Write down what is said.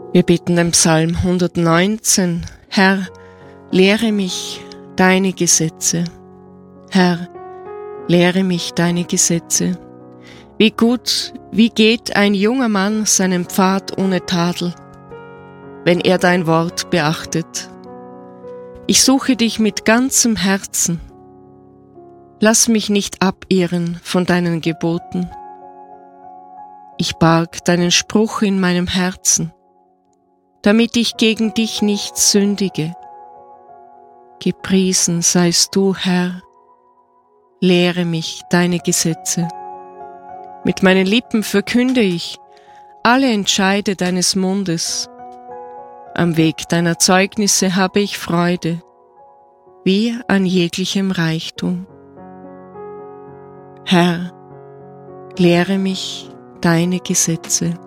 Wir beten den Psalm 119. Herr, lehre mich deine Gesetze. Herr, lehre mich deine Gesetze. Wie geht ein junger Mann seinen Pfad ohne Tadel, wenn er dein Wort beachtet. Ich suche dich mit ganzem Herzen. Lass mich nicht abirren von deinen Geboten. Ich barg deinen Spruch in meinem Herzen, damit ich gegen dich nicht sündige. Gepriesen seist du, Herr, lehre mich deine Gesetze. Mit meinen Lippen verkünde ich alle Entscheide deines Mundes. Am Weg deiner Zeugnisse habe ich Freude, wie an jeglichem Reichtum. Herr, lehre mich deine Gesetze.